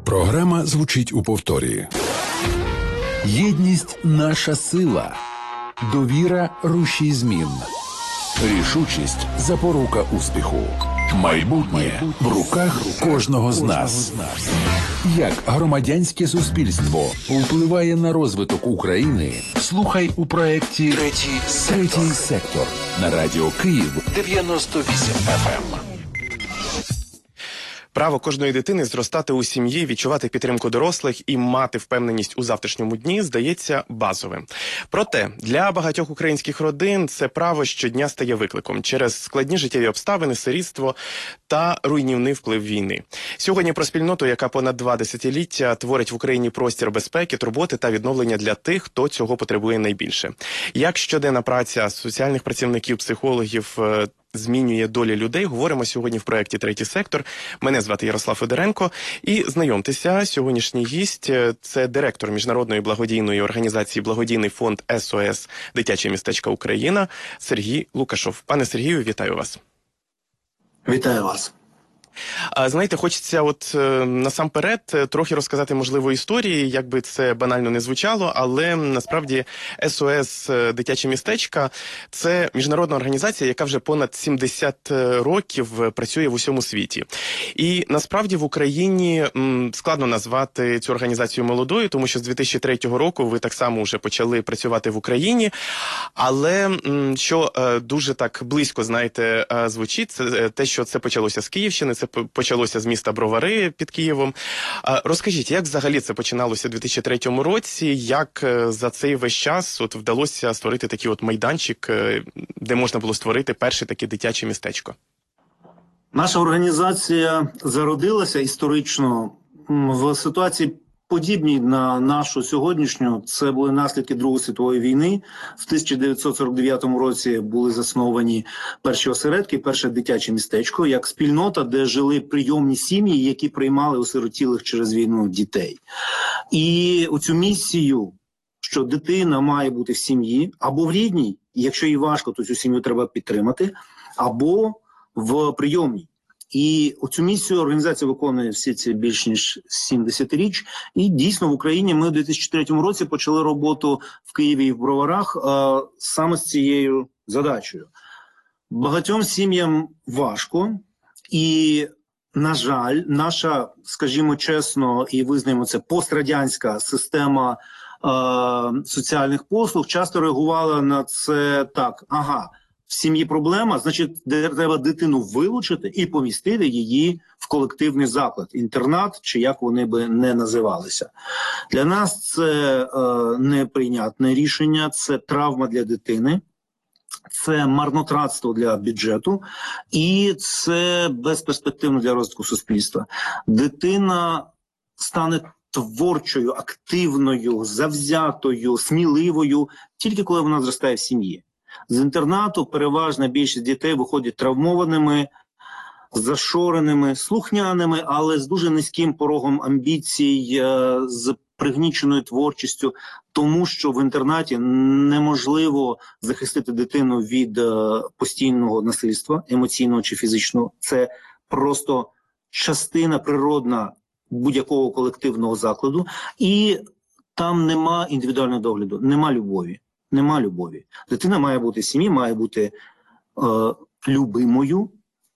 Програма звучить у повторі. Єдність – наша сила. Довіра – рушій змін. Рішучість – запорука успіху. Майбутнє в руках кожного з нас. Як громадянське суспільство впливає на розвиток України? Слухай у проєкті «Третій сектор» на Радіо Київ 98 FM. Право кожної дитини зростати у сім'ї, відчувати підтримку дорослих і мати впевненість у завтрашньому дні здається базовим. Проте для багатьох українських родин це право щодня стає викликом через складні життєві обставини, сирітство та руйнівний вплив війни. Сьогодні про спільноту, яка понад 2 десятиліття творить в Україні простір безпеки, турботи та відновлення для тих, хто цього потребує найбільше. Як щоденна праця соціальних працівників, психологів змінює долі людей, говоримо сьогодні в проєкті «Третій сектор». Мене звати Ярослав Федоренко. І знайомтеся, сьогоднішній гість – це директор міжнародної благодійної організації «Благодійний фонд СОС Дитяче містечко Україна» Сергій Лукашов. Пане Сергію, вітаю вас. Вітаю вас. Знаєте, хочеться насамперед трохи розказати, можливо, історії, як би це банально не звучало, але насправді СОС Дитяче містечко – це міжнародна організація, яка вже понад 70 років працює в усьому світі. І насправді в Україні складно назвати цю організацію молодою, тому що з 2003 року ви так само вже почали працювати в Україні, але що дуже так близько, знаєте, звучить, це те, що це почалося з Київщини, це почалося з міста Бровари під Києвом. Розкажіть, як взагалі це починалося у 2003 році, як за цей весь час вдалося створити такий майданчик, де можна було створити перше таке дитяче містечко? Наша організація зародилася історично в ситуації подібній на нашу сьогоднішню. Це були наслідки Другої світової війни. В 1949 році були засновані перші осередки, перше дитяче містечко, як спільнота, де жили прийомні сім'ї, які приймали осиротілих через війну дітей. І оцю місію, що дитина має бути в сім'ї, або в рідній, і якщо їй важко, то цю сім'ю треба підтримати, або в прийомній. І оцю місію організація виконує всі ці більш ніж 70 річ. І дійсно в Україні ми в 2003 році почали роботу в Києві і в Броварах саме з цією задачею. Багатьом сім'ям важко, і, на жаль, наша, скажімо чесно, і визнаємо це, пострадянська система соціальних послуг часто реагувала на це так: ага, в сім'ї проблема, значить, треба дитину вилучити і помістити її в колективний заклад, інтернат, чи як вони би не називалися. Для нас це неприйнятне рішення, це травма для дитини, це марнотратство для бюджету і це безперспективно для розвитку суспільства. Дитина стане творчою, активною, завзятою, сміливою, тільки коли вона зростає в сім'ї. З інтернату переважна більшість дітей виходять травмованими, зашореними, слухняними, але з дуже низьким порогом амбіцій, з пригніченою творчістю, тому що в інтернаті неможливо захистити дитину від постійного насильства, емоційного чи фізичного. Це просто частина природна будь-якого колективного закладу, і там нема індивідуального догляду, нема любові. Нема любові. Дитина має бути в сім'ї, має бути любимою.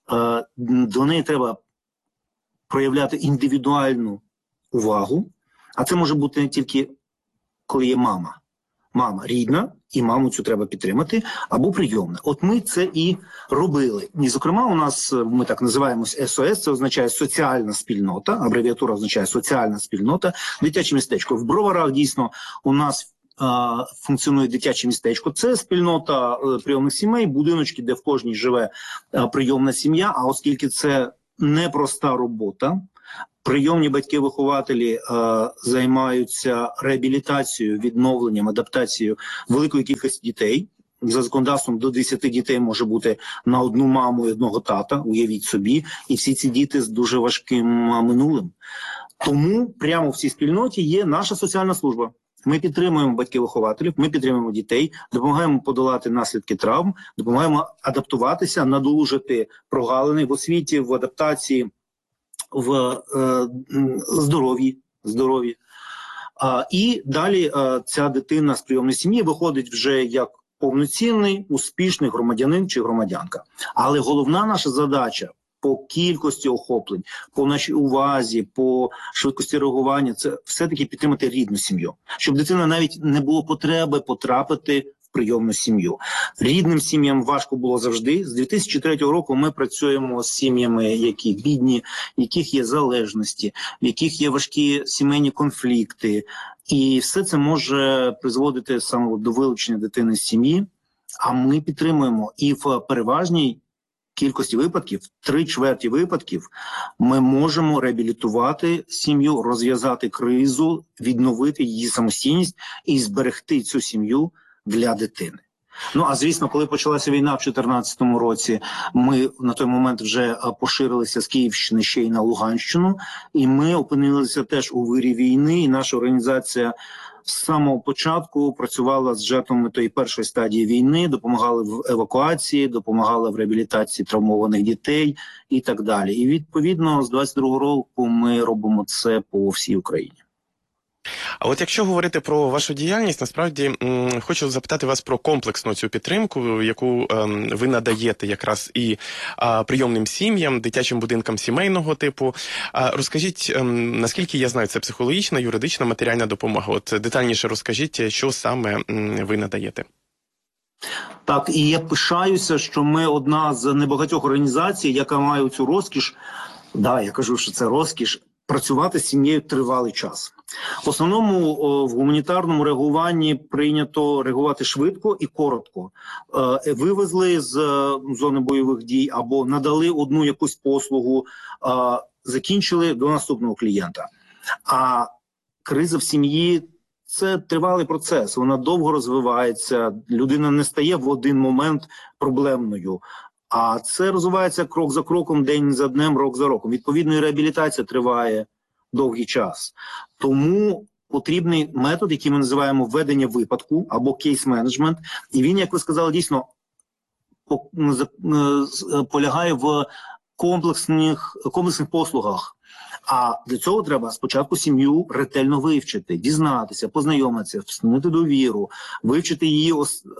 До неї треба проявляти індивідуальну увагу. А це може бути не тільки, коли є мама. Мама рідна, і маму цю треба підтримати, або прийомна. От ми це і робили. І, зокрема, у нас, ми так називаємось СОС, це означає соціальна спільнота, абревіатура означає соціальна спільнота, дитяче містечко. В Броварах, дійсно, у нас функціонує дитяче містечко. Це спільнота прийомних сімей, будиночки, де в кожній живе прийомна сім'я. А оскільки це непроста робота, прийомні батьки-вихователі займаються реабілітацією, відновленням, адаптацією великої кількості дітей. За законодавством до 10 дітей може бути на одну маму і одного тата, уявіть собі. І всі ці діти з дуже важким минулим. Тому прямо в цій спільноті є наша соціальна служба. Ми підтримуємо батьків-вихователів, ми підтримуємо дітей, допомагаємо подолати наслідки травм, допомагаємо адаптуватися, надолужити прогалини в освіті, в адаптації, здорові. І далі ця дитина з прийомної сім'ї виходить вже як повноцінний, успішний громадянин чи громадянка. Але головна наша задача по кількості охоплень, по нашій увазі, по швидкості реагування – це все-таки підтримати рідну сім'ю. Щоб дитина навіть не було потреби потрапити в прийомну сім'ю. Рідним сім'ям важко було завжди. З 2003 року ми працюємо з сім'ями, які бідні, в яких є залежності, в яких є важкі сімейні конфлікти. І все це може призводити саме до вилучення дитини з сім'ї. А ми підтримуємо і в переважній кількості випадків, 3/4 випадків, ми можемо реабілітувати сім'ю, розв'язати кризу, відновити її самостійність і зберегти цю сім'ю для дитини. Ну, а звісно, коли почалася війна в 2014 році, ми на той момент вже поширилися з Київщини ще й на Луганщину, і ми опинилися теж у вирі війни, і наша організація з самого початку працювала з жертвами тої першої стадії війни, допомагала в евакуації, допомагала в реабілітації травмованих дітей і так далі. І відповідно з 22-го року ми робимо це по всій Україні. А от якщо говорити про вашу діяльність, насправді хочу запитати вас про комплексну цю підтримку, яку ви надаєте якраз і прийомним сім'ям, дитячим будинкам сімейного типу. Розкажіть, наскільки я знаю, це психологічна, юридична, матеріальна допомога. От детальніше розкажіть, що саме ви надаєте. Так, і я пишаюся, що ми одна з небагатьох організацій, яка має цю розкіш, я кажу, що це розкіш, працювати з сім'єю тривалий час. В основному в гуманітарному реагуванні прийнято реагувати швидко і коротко. Вивезли з зони бойових дій або надали одну якусь послугу, закінчили до наступного клієнта. А криза в сім'ї – це тривалий процес, вона довго розвивається, людина не стає в один момент проблемною. А це розвивається крок за кроком, день за днем, рок за роком. Відповідно, і реабілітація триває довгий час. Тому потрібний метод, який ми називаємо введення випадку або кейс-менеджмент. І він, як ви сказали, дійсно полягає в комплексних послугах. А для цього треба спочатку сім'ю ретельно вивчити, дізнатися, познайомитися, встановити довіру, вивчити її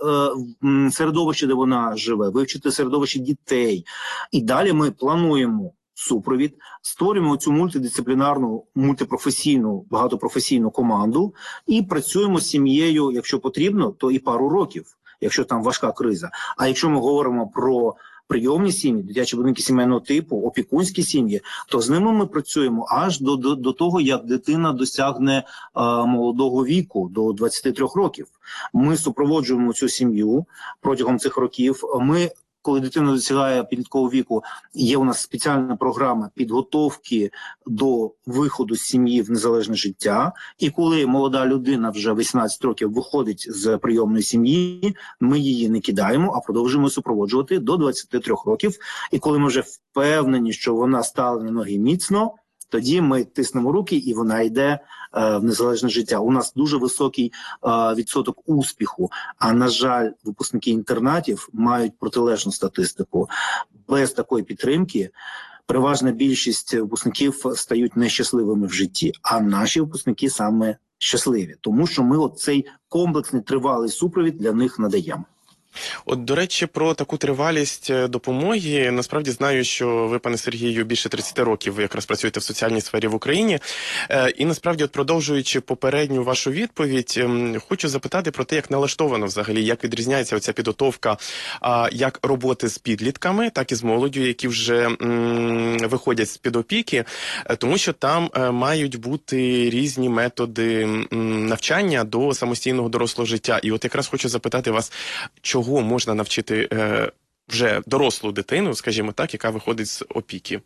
середовище, де вона живе, вивчити середовище дітей. І далі ми плануємо супровід, створюємо цю мультидисциплінарну, мультипрофесійну, багатопрофесійну команду і працюємо з сім'єю, якщо потрібно, то і пару років, якщо там важка криза. А якщо ми говоримо про прийомні сім'ї, дитячі будинки сімейного типу, опікунські сім'ї, то з ними ми працюємо аж до того, як дитина досягне молодого віку, до 23 років. Ми супроводжуємо цю сім'ю протягом цих років. Коли дитина досягає підліткового віку, є у нас спеціальна програма підготовки до виходу з сім'ї в незалежне життя. І коли молода людина вже 18 років виходить з прийомної сім'ї, ми її не кидаємо, а продовжуємо супроводжувати до 23 років. І коли ми вже впевнені, що вона стала на ноги міцно, тоді ми тиснемо руки, і вона йде в незалежне життя. У нас дуже високий відсоток успіху, а, на жаль, випускники інтернатів мають протилежну статистику. Без такої підтримки переважна більшість випускників стають нещасливими в житті, а наші випускники саме щасливі, тому що ми цей комплексний тривалий супровід для них надаємо. От, до речі, про таку тривалість допомоги. Насправді знаю, що ви, пане Сергію, більше 30 років ви якраз працюєте в соціальній сфері в Україні. І насправді, от продовжуючи попередню вашу відповідь, хочу запитати про те, як налаштовано взагалі, як відрізняється оця підготовка як роботи з підлітками, так і з молоддю, які вже виходять з-під опіки, тому що там мають бути різні методи навчання до самостійного дорослого життя. І от якраз хочу запитати вас, чого можна навчити вже дорослу дитину, скажімо так, яка виходить з опіки?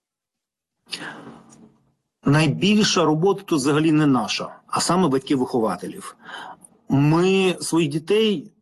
Найбільша робота тут взагалі не наша, а саме батьків-вихователів. Ми своїх дітей